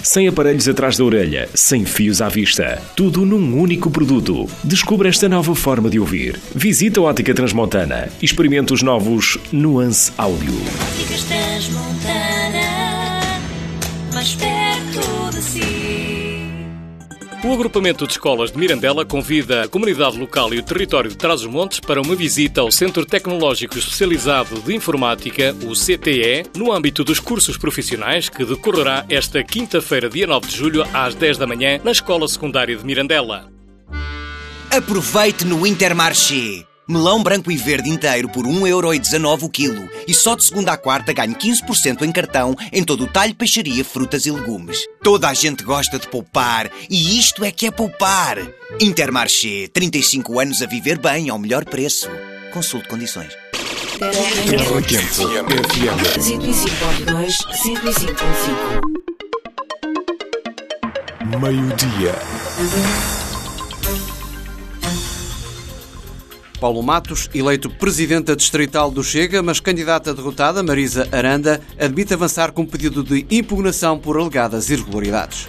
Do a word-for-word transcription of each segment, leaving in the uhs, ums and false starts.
Sem aparelhos atrás da orelha, sem fios à vista. Tudo num único produto. Descubra esta nova forma de ouvir. Visita a Ótica Transmontana e experimente os novos Nuance Áudio. Óticas Transmontana, mais perto de si. O agrupamento de escolas de Mirandela convida a comunidade local e o território de Trás-os-Montes para uma visita ao Centro Tecnológico Especializado de Informática, o C T E, no âmbito dos cursos profissionais que decorrerá esta quinta-feira, dia nove de julho, às dez da manhã, na Escola Secundária de Mirandela. Aproveite no Intermarché. Melão branco e verde inteiro por um euro e dezanove o quilo. E só de segunda à quarta ganho quinze por cento em cartão em todo o talho, peixaria, frutas e legumes. Toda a gente gosta de poupar e isto é que é poupar. Intermarché, trinta e cinco anos a viver bem ao melhor preço. Consulte condições. Terra Quente F M. cento e cinco ponto dois, cento e cinco ponto cinco. Meio-dia. Paulo Matos, eleito presidente distrital do Chega, mas candidata derrotada, Marisa Aranda, admite avançar com pedido de impugnação por alegadas irregularidades.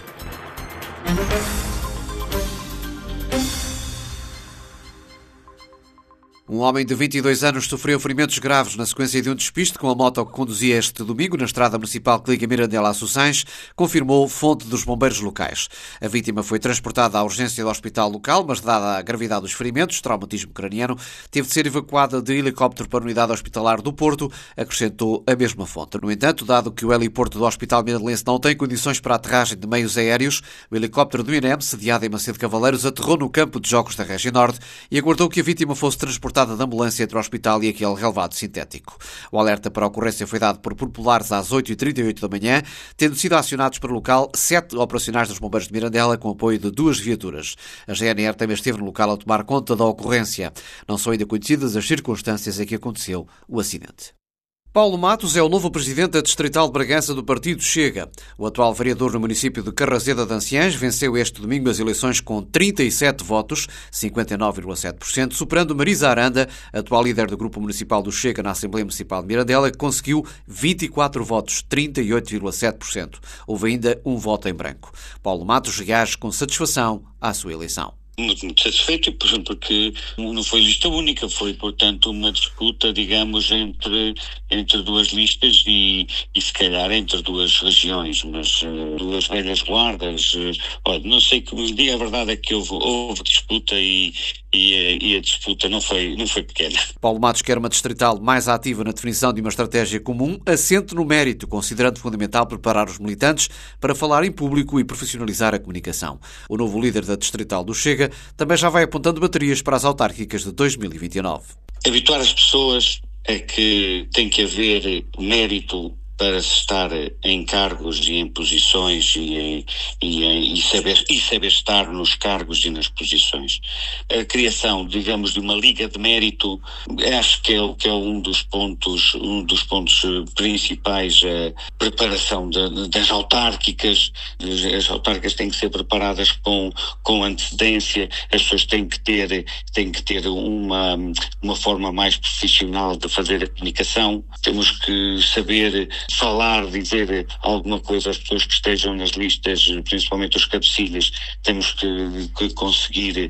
Um homem de vinte e dois anos sofreu ferimentos graves na sequência de um despiste com a moto que conduzia este domingo na estrada municipal que liga Mirandela a Sossães, confirmou fonte dos bombeiros locais. A vítima foi transportada à urgência do hospital local, mas dada a gravidade dos ferimentos, traumatismo craniano, teve de ser evacuada de helicóptero para a unidade hospitalar do Porto, acrescentou a mesma fonte. No entanto, dado que o heliporto do Hospital Miradelense não tem condições para a aterragem de meios aéreos, o helicóptero do I N E M, sediado em Macedo Cavaleiros, aterrou no campo de jogos da Região Norte e aguardou que a vítima fosse transportada da ambulância entre o hospital e aquele relevado sintético. O alerta para a ocorrência foi dado por populares às oito e trinta e oito da manhã, tendo sido acionados para o local sete operacionais dos bombeiros de Mirandela com apoio de duas viaturas. A G N R também esteve no local a tomar conta da ocorrência. Não são ainda conhecidas as circunstâncias em que aconteceu o acidente. Paulo Matos é o novo presidente da Distrital de Bragança do Partido Chega. O atual vereador no município de Carrazeda de Anciães venceu este domingo as eleições com trinta e sete votos, cinquenta e nove vírgula sete por cento, superando Marisa Aranda, atual líder do Grupo Municipal do Chega na Assembleia Municipal de Mirandela, que conseguiu vinte e quatro votos, trinta e oito vírgula sete por cento. Houve ainda um voto em branco. Paulo Matos reage com satisfação à sua eleição. Muito, muito satisfeito, porque não foi lista única, foi, portanto, uma disputa, digamos, entre, entre duas listas e, e se calhar entre duas regiões, mas uh, duas velhas guardas. Uh, olha, não sei que me diga, a verdade é que houve, houve disputa e, e, a, e a disputa não foi, não foi pequena. Paulo Matos quer uma distrital mais ativa na definição de uma estratégia comum, assente no mérito, considerando fundamental preparar os militantes para falar em público e profissionalizar a comunicação. O novo líder da distrital do Chega também já vai apontando baterias para as autárquicas de dois mil e vinte e nove. Habituar as pessoas a que tem que haver mérito para se estar em cargos e em posições e, em, e, em, e, saber, e saber estar nos cargos e nas posições. A criação, digamos, de uma liga de mérito, acho que é, que é um dos pontos, um dos pontos principais, a preparação de, das autárquicas. As autárquicas têm que ser preparadas com, com antecedência, as pessoas têm que ter, têm que ter uma, uma forma mais profissional de fazer a comunicação. Temos que saber falar, dizer alguma coisa às pessoas que estejam nas listas, principalmente os cabecilhas. Temos que, que conseguir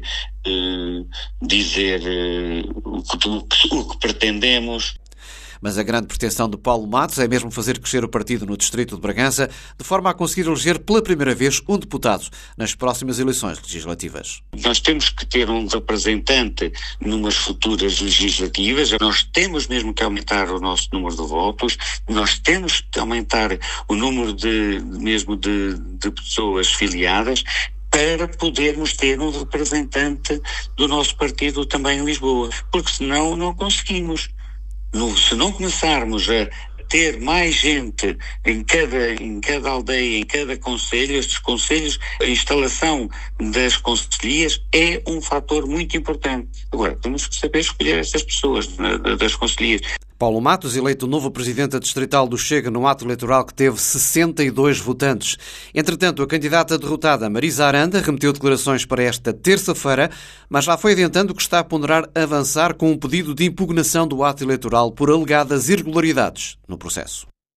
uh, dizer uh, o, que, o, que, o que pretendemos. Mas a grande pretensão de Paulo Matos é mesmo fazer crescer o partido no distrito de Bragança, de forma a conseguir eleger pela primeira vez um deputado nas próximas eleições legislativas. Nós temos que ter um representante numas futuras legislativas, nós temos mesmo que aumentar o nosso número de votos, nós temos que aumentar o número de, mesmo de, de pessoas filiadas, para podermos ter um representante do nosso partido também em Lisboa, porque senão não conseguimos. No, se não começarmos a ter mais gente em cada, em cada aldeia, em cada concelho, estes concelhos, a instalação das concelhias é um fator muito importante. Agora, temos que saber escolher essas pessoas das concelhias. Paulo Matos, eleito novo presidente distrital do Chega no ato eleitoral que teve sessenta e dois votantes. Entretanto, a candidata derrotada, Marisa Aranda, remeteu declarações para esta terça-feira, mas já foi adiantando que está a ponderar avançar com um pedido de impugnação do ato eleitoral por alegadas irregularidades no processo.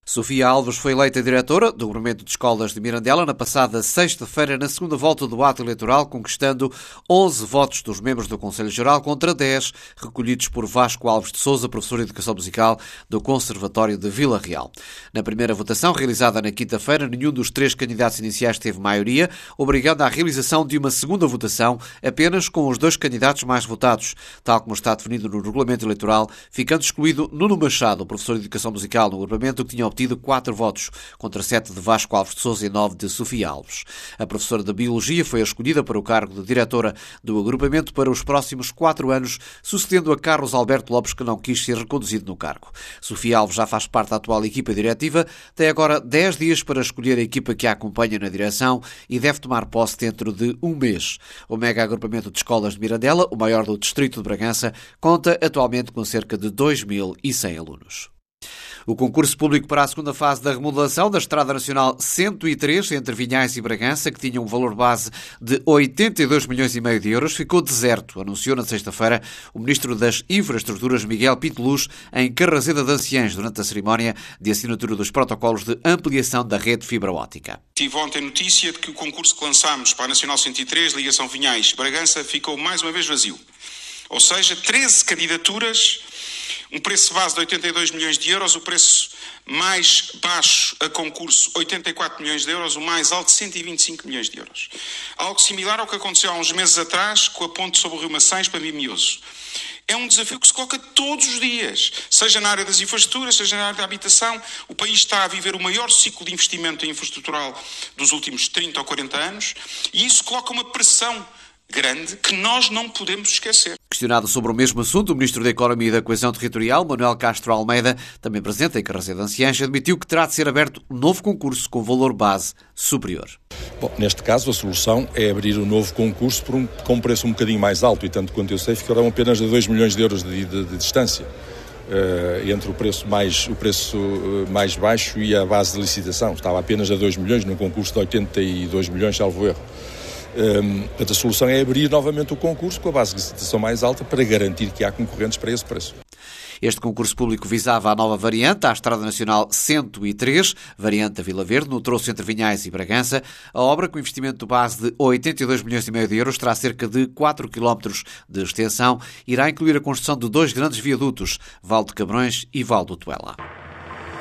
Sofia Alves foi eleita diretora do Agrupamento de Escolas de Mirandela na passada sexta-feira, na segunda volta do ato eleitoral, conquistando onze votos dos membros do Conselho Geral contra dez recolhidos por Vasco Alves de Sousa, professor de Educação Musical do Conservatório de Vila Real. Na primeira votação, realizada na quinta-feira, nenhum dos três candidatos iniciais teve maioria, obrigando à realização de uma segunda votação apenas com os dois candidatos mais votados, tal como está definido no regulamento eleitoral, ficando excluído Nuno Machado, professor de Educação Musical no agrupamento, que tinha obtido tido quatro votos, contra sete de Vasco Alves de Sousa e nove de Sofia Alves. A professora de Biologia foi a escolhida para o cargo de diretora do agrupamento para os próximos quatro anos, sucedendo a Carlos Alberto Lopes, que não quis ser reconduzido no cargo. Sofia Alves já faz parte da atual equipa diretiva, tem agora dez dias para escolher a equipa que a acompanha na direção e deve tomar posse dentro de um mês. O mega agrupamento de escolas de Mirandela, o maior do distrito de Bragança, conta atualmente com cerca de dois mil e cem alunos. O concurso público para a segunda fase da remodelação da Estrada Nacional cento e três, entre Vinhais e Bragança, que tinha um valor base de oitenta e dois milhões e meio de euros, ficou deserto, anunciou na sexta-feira o Ministro das Infraestruturas, Miguel Pinteluz, em Carraseda de Anciães, durante a cerimónia de assinatura dos protocolos de ampliação da rede fibra óptica. Tive ontem notícia de que o concurso que lançámos para a Nacional cento e três, ligação Vinhais-Bragança, ficou mais uma vez vazio. Ou seja, treze candidaturas, um preço base de oitenta e dois milhões de euros, o preço mais baixo a concurso oitenta e quatro milhões de euros, o mais alto cento e vinte e cinco milhões de euros. Algo similar ao que aconteceu há uns meses atrás com a ponte sobre o Rio Maçães para Mimioso. É um desafio que se coloca todos os dias, seja na área das infraestruturas, seja na área da habitação. O país está a viver o maior ciclo de investimento infraestrutural dos últimos trinta ou quarenta anos e isso coloca uma pressão grande que nós não podemos esquecer. Questionado sobre o mesmo assunto, o Ministro da Economia e da Coesão Territorial, Manuel Castro Almeida, também presente em Carraseda de Anciães, admitiu que terá de ser aberto um novo concurso com valor base superior. Bom, neste caso, a solução é abrir um novo concurso por um, com um preço um bocadinho mais alto e, tanto quanto eu sei, ficarão apenas a dois milhões de euros de, de, de distância uh, entre o preço, mais, o preço uh, mais baixo e a base de licitação. Estava apenas a dois milhões num concurso de oitenta e dois milhões, salvo erro. Um, portanto, a solução é abrir novamente o concurso com a base de licitação mais alta para garantir que há concorrentes para esse preço. Este concurso público visava a nova variante, a Estrada Nacional cento e três, variante da Vila Verde, no troço entre Vinhais e Bragança. A obra, com investimento base de oitenta e dois milhões e meio de euros, terá cerca de quatro quilómetros de extensão, irá incluir a construção de dois grandes viadutos, Val de Cabrões e Val do Tuela.